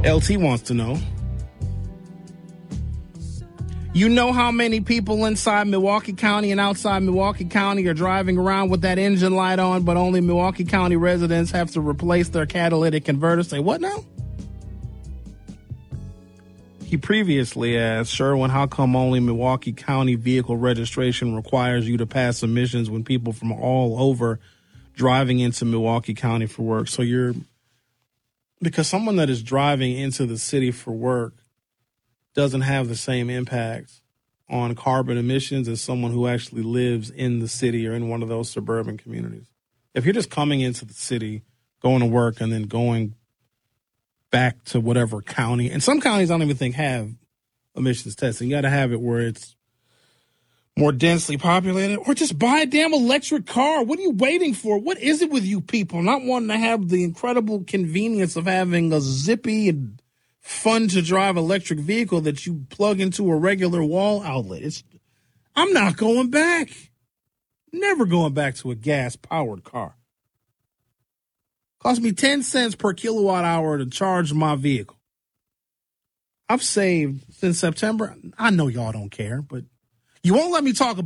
LT wants to know. You know how many people inside Milwaukee County and outside Milwaukee County are driving around with that engine light on, but only Milwaukee County residents have to replace their catalytic converter? Say, what now? He previously asked, Sherwin, how come only Milwaukee County vehicle registration requires you to pass emissions when people from all over driving into Milwaukee County for work? So because someone that is driving into the city for work doesn't have the same impact on carbon emissions as someone who actually lives in the city or in one of those suburban communities. If you're just coming into the city, going to work, and then going back to whatever county, and some counties I don't even think have emissions testing. You got to have it where it's more densely populated, or just buy a damn electric car. What are you waiting for? What is it with you people not wanting to have the incredible convenience of having a zippy and fun to drive electric vehicle that you plug into a regular wall outlet? I'm not going back. Never going back to a gas-powered car. Cost me 10 cents per kilowatt hour to charge my vehicle. I've saved since September. I know y'all don't care, but you won't let me talk about